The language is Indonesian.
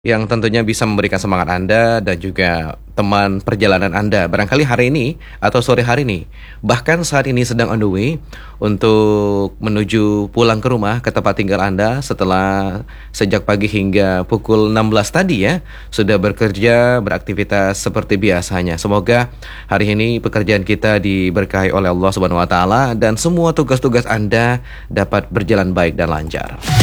yang tentunya bisa memberikan semangat Anda dan juga teman perjalanan Anda. Barangkali hari ini atau sore hari ini, bahkan saat ini sedang on the way untuk menuju pulang ke rumah ke tempat tinggal Anda setelah sejak pagi hingga pukul 16 tadi ya, sudah bekerja, beraktivitas seperti biasanya. Semoga hari ini pekerjaan kita diberkahi oleh Allah Subhanahu wa taala dan semua tugas-tugas Anda dapat berjalan baik dan lancar.